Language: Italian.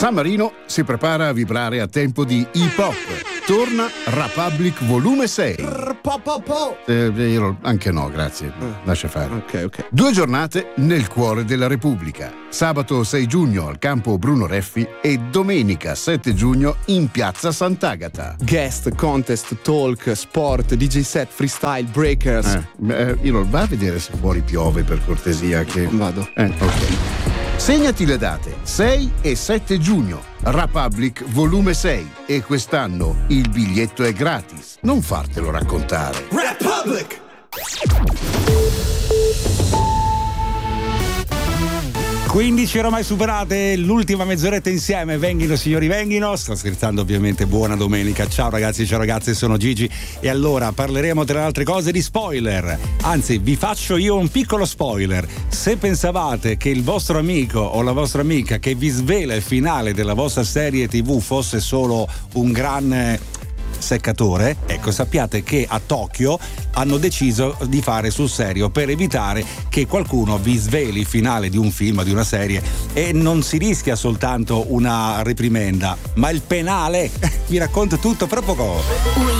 San Marino si prepara a vibrare a tempo di hip hop. Torna Republic Volume 6. Anche no, grazie. Lascia fare. Ok. 2 giornate nel cuore della Repubblica. Sabato 6 giugno al campo Bruno Reffi e domenica 7 giugno in piazza Sant'Agata. Guest, contest, talk, sport, DJ set, freestyle, breakers. Va a vedere se fuori piove, per cortesia, che... Vado. Ok. Segnati le date 6 e 7 giugno, Republic Volume 6, e quest'anno il biglietto è gratis, non fartelo raccontare. Republic! 15 ormai superate, l'ultima mezz'oretta insieme. Venghino signori, venghino. Sto scherzando ovviamente, buona domenica. Ciao ragazzi, ciao ragazze, sono Gigi e allora parleremo tra le altre cose di spoiler. Anzi, vi faccio io un piccolo spoiler. Se pensavate che il vostro amico o la vostra amica che vi svela il finale della vostra serie TV fosse solo un gran seccatore, ecco, sappiate che a Tokyo hanno deciso di fare sul serio per evitare che qualcuno vi sveli il finale di un film, di una serie, e non si rischia soltanto una reprimenda, ma il penale. Vi racconto tutto fra poco.